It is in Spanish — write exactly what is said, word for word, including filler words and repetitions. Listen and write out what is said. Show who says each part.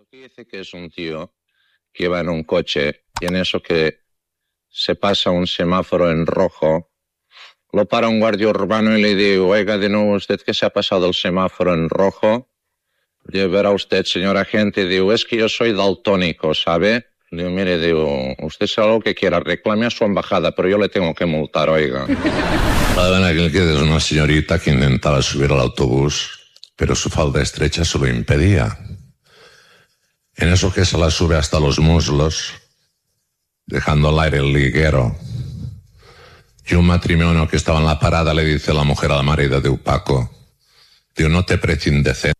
Speaker 1: que dice que es un tío que va en un coche y en eso que se pasa un semáforo en rojo, lo para un guardia urbano y le digo, oiga, de nuevo usted que se ha pasado el semáforo en rojo. Le digo, verá usted, señor agente, digo, es que yo soy daltónico, ¿sabe? Le digo, mire, digo, usted sabe lo que quiera, reclame a su embajada, pero yo le tengo que multar, oiga.
Speaker 2: En aquel que es una señorita que intentaba subir al autobús, pero su falda estrecha se lo impedía. En eso que se la sube hasta los muslos, dejando al aire el liguero. Y un matrimonio que estaba en la parada le dice a la mujer al marido de Paco, digo, no te prescindes.